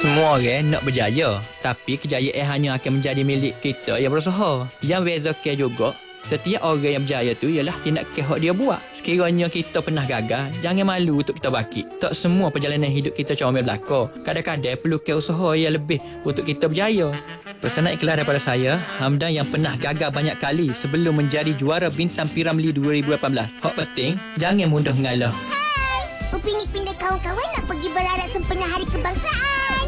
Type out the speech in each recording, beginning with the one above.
Semua orang nak berjaya, tapi kejayaan hanya akan menjadi milik kita yang berusaha. Yang bezakan juga, setiap orang yang berjaya tu ialah tindakan hak dia buat. Sekiranya kita pernah gagal, jangan malu untuk kita bangkit. Tak semua perjalanan hidup kita comel belaka. Kadang-kadang perlukan usaha yang lebih untuk kita berjaya. Pesanan ikhlas daripada saya, Hamdan, yang pernah gagal banyak kali sebelum menjadi juara Bintang Piramli 2018. Hak penting, jangan mudah mengalah. Hai, Upin Ipin dan kawan-kawan nak pergi berarak sempena Hari Kebangsaan.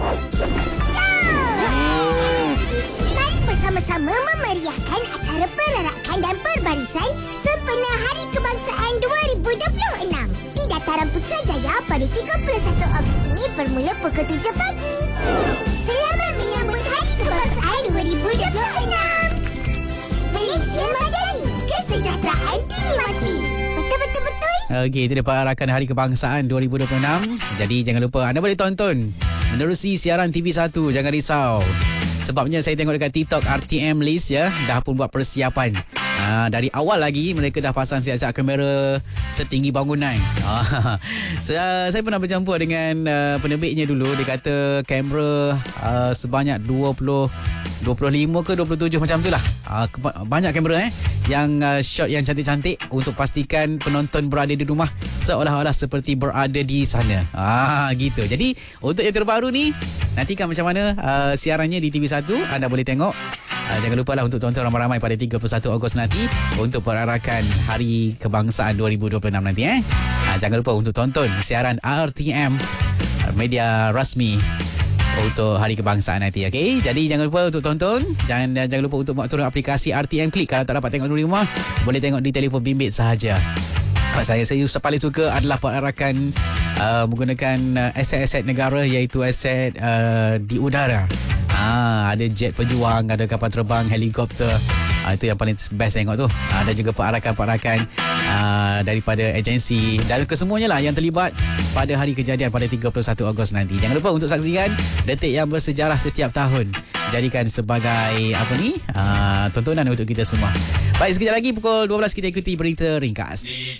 Jom! Mari bersama-sama memeriahkan acara perarakan dan perbarisan sempena Hari Kebangsaan 2026 di Dataran Putrajaya pada 31 Ogos ini bermula pukul 7 pagi. Selamat menyambut Hari Kebangsaan 2026. Malaysia Madani, kesejahteraan dinikmati. Betul-betul-betul. Okey, itu dia perarakan Hari Kebangsaan 2026. Jadi jangan lupa anda boleh tonton menerusi siaran TV1, jangan risau. Sebabnya saya tengok dekat TikTok RTM List ya, dah pun buat persiapan. Dari awal lagi mereka dah pasang siap-siap kamera setinggi bangunan. Saya pernah bercampur dengan penerbitnya dulu. Dia kata kamera sebanyak 25 ke 27 macam tu lah. Banyak kamera yang shot yang cantik-cantik untuk pastikan penonton berada di rumah seolah-olah seperti berada di sana. Gitu. Jadi untuk yang terbaru ni, nantikan macam mana siarannya di TV1, anda boleh tengok. Jangan lupa lah untuk tonton ramai-ramai pada 31 Ogos nanti untuk perarakan Hari Kebangsaan 2026 nanti. Jangan lupa untuk tonton siaran RTM, media rasmi untuk Hari Kebangsaan nanti. Okay? Jadi jangan lupa untuk tonton. Jangan lupa untuk buat turun aplikasi RTM Klik. Kalau tak dapat tengok di rumah, boleh tengok di telefon bimbit sahaja. Saya paling suka adalah perarakan menggunakan aset-aset negara, iaitu aset di udara. Ada jet pejuang, ada kapal terbang, helikopter. Itu yang paling best tengok tu. Dan juga perarakan-perarakan daripada agensi dan kesemuanya lah yang terlibat pada hari kejadian pada 31 Ogos nanti. Jangan lupa untuk saksikan detik yang bersejarah setiap tahun. Jadikan sebagai tontonan untuk kita semua. Baik, sekejap lagi pukul 12 kita ikuti berita ringkas.